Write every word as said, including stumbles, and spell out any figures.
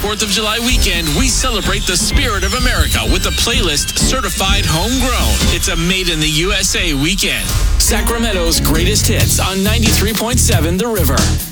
fourth of July weekend, we celebrate the spirit of America with the playlist Certified Homegrown. It's a Made in the U S A weekend. Sacramento's greatest hits on ninety-three point seven The River.